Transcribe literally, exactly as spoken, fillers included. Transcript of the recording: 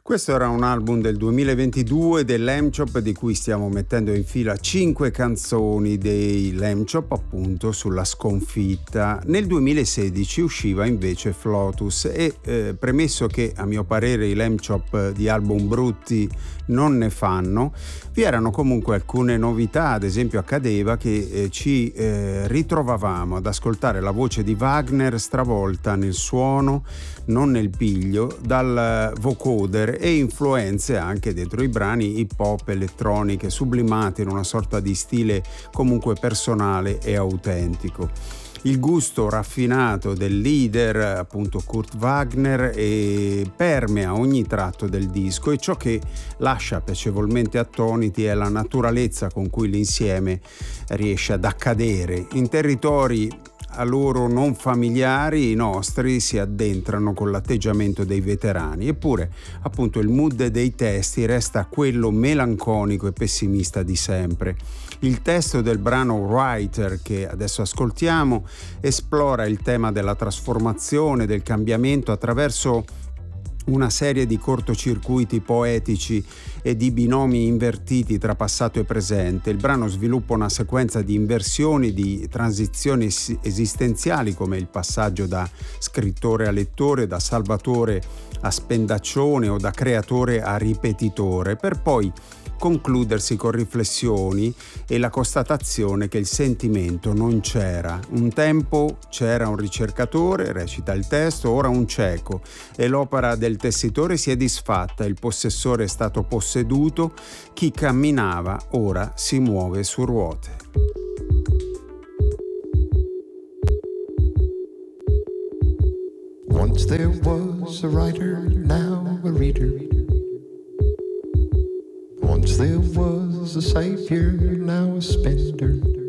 Questo era un album del duemilaventidue dei Lamb Chop, di cui stiamo mettendo in fila cinque canzoni dei Lamb Chop, appunto sulla sconfitta. Nel duemilasedici usciva invece Flotus e eh, premesso che a mio parere i Lamb Chop di album brutti non ne fanno, vi erano comunque alcune novità. Ad esempio accadeva che eh, ci eh, ritrovavamo ad ascoltare la voce di Wagner stravolta nel suono, non nel piglio, dal vocoder, e influenze anche dentro i brani hip hop, elettroniche, sublimate in una sorta di stile comunque personale e autentico. Il gusto raffinato del leader, appunto Kurt Wagner, e permea ogni tratto del disco, e ciò che lascia piacevolmente attoniti è la naturalezza con cui l'insieme riesce ad accadere. In territori a loro non familiari, i nostri si addentrano con l'atteggiamento dei veterani, eppure appunto il mood dei testi resta quello melanconico e pessimista di sempre. Il testo del brano Writer, che adesso ascoltiamo, esplora il tema della trasformazione, del cambiamento attraverso una serie di cortocircuiti poetici e di binomi invertiti tra passato e presente. Il brano sviluppa una sequenza di inversioni, di transizioni esistenziali, come il passaggio da scrittore a lettore, da salvatore a spendaccione o da creatore a ripetitore, per poi concludersi con riflessioni e la constatazione che il sentimento non c'era. Un tempo c'era un ricercatore, recita il testo, ora un cieco, e l'opera del tessitore si è disfatta, il possessore è stato posseduto, chi camminava ora si muove su ruote. Once there was a writer, now a reader. Once there was a savior, now a spender.